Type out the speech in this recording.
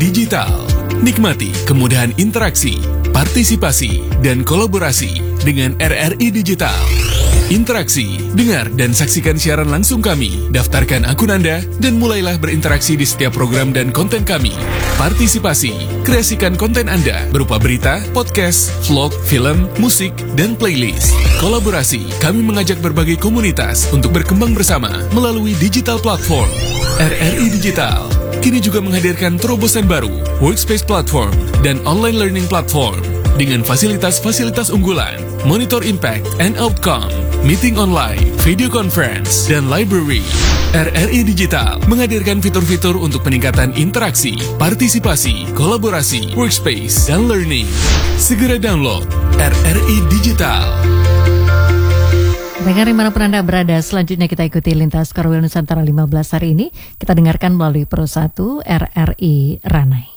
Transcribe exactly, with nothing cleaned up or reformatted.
Digital. Nikmati kemudahan interaksi, partisipasi, dan kolaborasi dengan R R I Digital. Interaksi, dengar dan saksikan siaran langsung kami, daftarkan akun Anda, dan mulailah berinteraksi di setiap program dan konten kami. Partisipasi, kreasikan konten Anda berupa berita, podcast, vlog, film, musik, dan playlist. Kolaborasi, kami mengajak berbagai komunitas untuk berkembang bersama melalui digital platform. R R I Digital kini juga menghadirkan terobosan baru, workspace platform, dan online learning platform dengan fasilitas-fasilitas unggulan, monitor impact and outcome, meeting online, video conference, dan library. R R I Digital menghadirkan fitur-fitur untuk peningkatan interaksi, partisipasi, kolaborasi, workspace, dan learning. Segera download R R I Digital. Dengar dimanapun Anda berada, selanjutnya kita ikuti Lintas Karwil Nusantara lima belas hari ini. Kita dengarkan melalui Pro satu R R I Ranai.